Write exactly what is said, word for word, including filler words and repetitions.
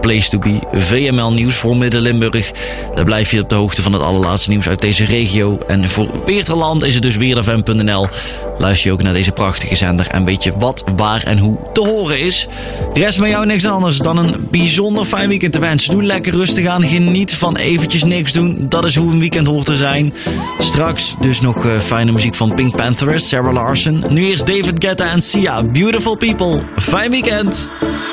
place to be. V M L Nieuws voor Midden-Limburg. Daar blijf je op de hoogte van het allerlaatste nieuws uit deze regio. En voor Weerterland is het dus weerfm punt n l. Luister je ook naar deze prachtige zender en weet je wat, waar en hoe te horen is. Rest met jou niks anders dan een bijzonder fijn weekend te wensen. Doe lekker rustig aan, geniet van eventjes niks doen. Dat is hoe een weekend hoort te zijn. Straks dus nog uh, fijne muziek van Pink Pantherist, Sarah Larson. Nu eerst David Guetta en Sia, Beautiful People. Fijn weekend!